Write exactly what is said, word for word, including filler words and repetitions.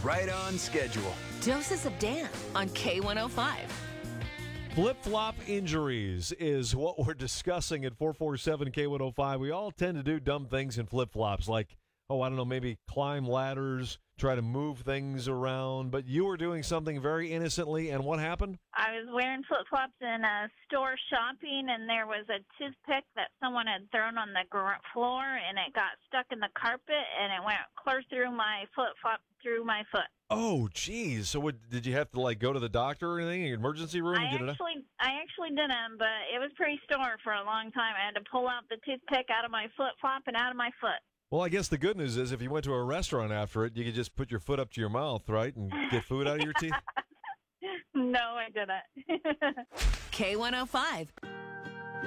right on schedule. Doses of Dan on K one oh five. Flip-flop injuries is what we're discussing at four four seven K one oh five. We all tend to do dumb things in flip-flops, like, oh, I don't know, maybe climb ladders, try to move things around. But you were doing something very innocently, and what happened? I was wearing flip-flops in a store shopping, and there was a toothpick that someone had thrown on the gr- floor, and it got stuck in the carpet, and it went clear through my flip-flop, through my foot. Oh, geez. So what, did you have to, like, go to the doctor or anything, emergency room? I get it actually, I actually didn't, but it was pretty sore for a long time. I had to pull out the toothpick out of my flip-flop and out of my foot. Well, I guess the good news is if you went to a restaurant after it, you could just put your foot up to your mouth, right, and get food out of your teeth? No, I didn't. K one oh five.